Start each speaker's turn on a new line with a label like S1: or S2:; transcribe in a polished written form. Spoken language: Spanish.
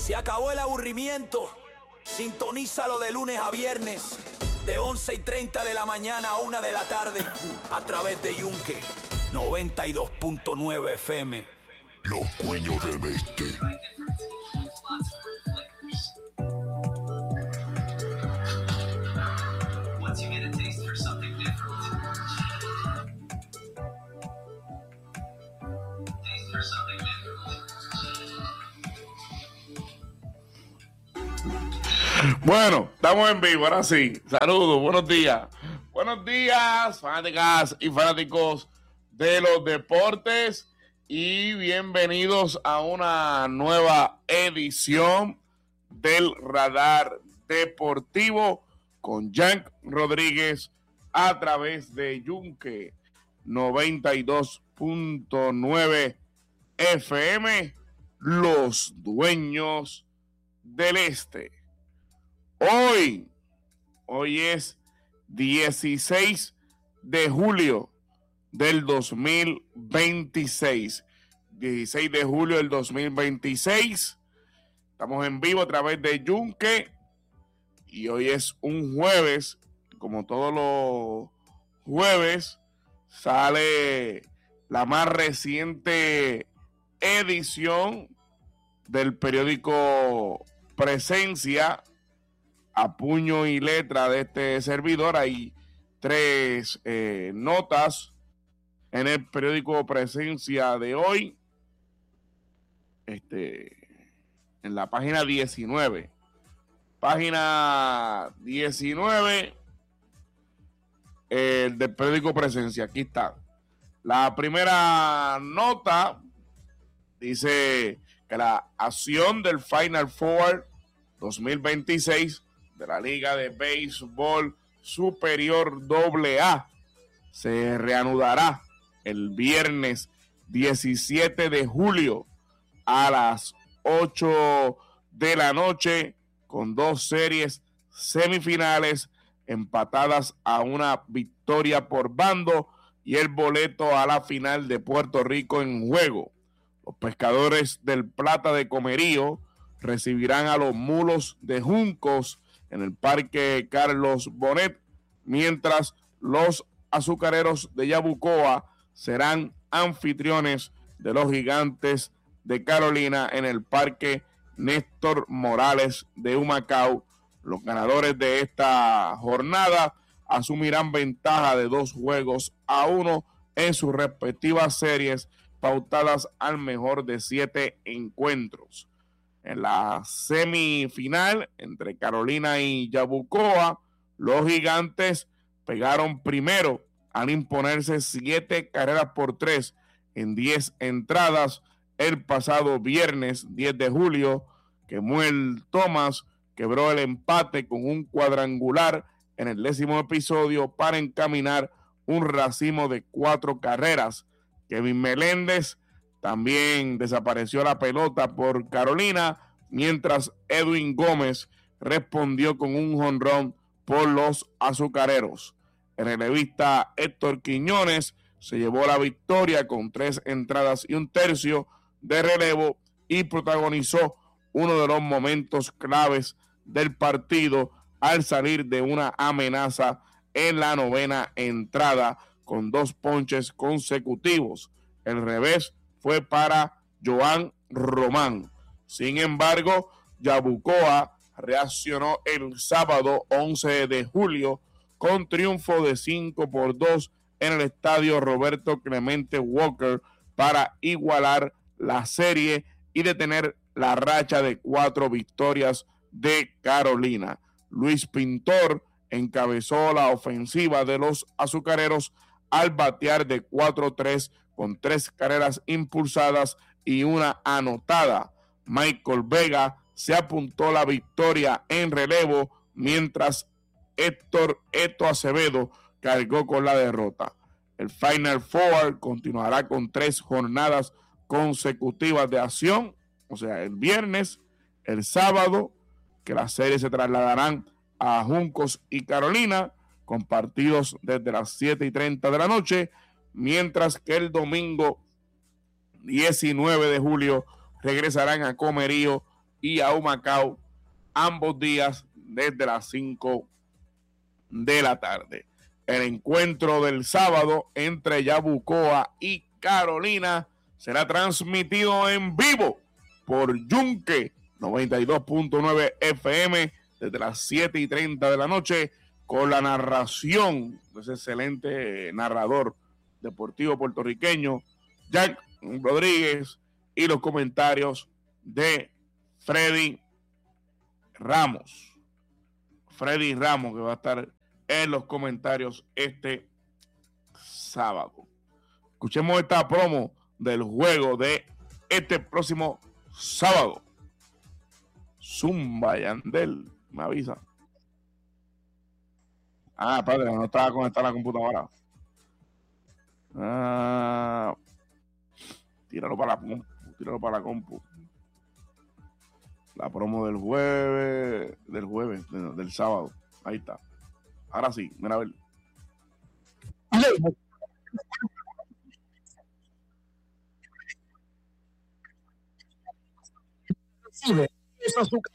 S1: Se acabó el aburrimiento. Sintonízalo de lunes a viernes, de 11:30 de la mañana a 1 de la tarde, a través de Yunque 92.9 FM.
S2: Los dueños del este.
S3: Bueno, estamos en vivo, ahora sí. Saludos, buenos días. Buenos días, fanáticas y fanáticos de los deportes. Y bienvenidos a una nueva edición del Radar Deportivo con Yank Rodríguez a través de Yunque 92.9 FM, los dueños del este. Hoy es 16 de julio del 2026. 16 de julio del 2026. Estamos en vivo a través de Yunque. Y hoy es un jueves. Como todos los jueves, sale la más reciente edición del periódico Presencia, a puño y letra de este servidor. Hay 3 notas en el periódico Presencia de hoy. En la página 19. Página 19 del periódico Presencia. Aquí está. La primera nota dice que la acción del Final Four 2026 de la Liga de Béisbol Superior AA se reanudará el viernes 17 de julio a las 8 de la noche con 2 series semifinales empatadas a una victoria por bando y el boleto a la final de Puerto Rico en juego. Los pescadores del Plata de Comerío recibirán a los Mulos de Juncos en el Parque Carlos Bonet, mientras los Azucareros de Yabucoa serán anfitriones de los Gigantes de Carolina en el Parque Néstor Morales de Humacao. Los ganadores de esta jornada asumirán ventaja de 2-1 en sus respectivas series pautadas al mejor de 7 encuentros. En la semifinal entre Carolina y Yabucoa, los Gigantes pegaron primero al imponerse 7-3 en 10 entradas el pasado viernes 10 de julio, que Muel Thomas quebró el empate con un cuadrangular en el 10º episodio para encaminar un racimo de 4 carreras. Kevin Meléndez también desapareció la pelota por Carolina, mientras Edwin Gómez respondió con un jonrón por los Azucareros. El relevista Héctor Quiñones se llevó la victoria con 3 entradas y 1/3 de relevo y protagonizó uno de los momentos claves del partido al salir de una amenaza en la 9ª entrada con 2 ponches consecutivos. El revés fue para Joan Román. Sin embargo, Yabucoa reaccionó el sábado 11 de julio con triunfo de 5-2 en el estadio Roberto Clemente Walker para igualar la serie y detener la racha de 4 victorias de Carolina. Luis Pintor encabezó la ofensiva de los Azucareros al batear de 4-3 con 3 carreras impulsadas y 1 anotada. Michael Vega se apuntó la victoria en relevo, mientras Héctor Eto Acevedo cargó con la derrota. El Final Four continuará con 3 jornadas consecutivas de acción, o sea, el viernes, el sábado, que las series se trasladarán a Juncos y Carolina, con partidos desde las 7:30 de la noche, mientras que el domingo 19 de julio regresarán a Comerío y a Humacao, ambos días desde las 5 de la tarde. El encuentro del sábado entre Yabucoa y Carolina será transmitido en vivo por Yunque 92.9 FM desde las 7:30 de la noche, con la narración de ese excelente narrador deportivo puertorriqueño Jack Rodríguez y los comentarios de Freddy Ramos, que va a estar en los comentarios este sábado. Escuchemos esta promo del juego de este próximo sábado. Zumba, Yandel, me avisa. Padre, no estaba conectada la computadora. Tíralo para la compu. La promo del sábado. Ahí está. Ahora sí, mira a ver.
S4: Recibe eso azúcar.